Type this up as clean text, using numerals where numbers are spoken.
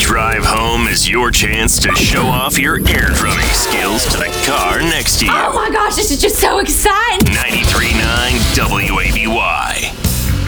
drive home is your chance to show off your air drumming skills to the car next to you. Oh my gosh, this is just so exciting.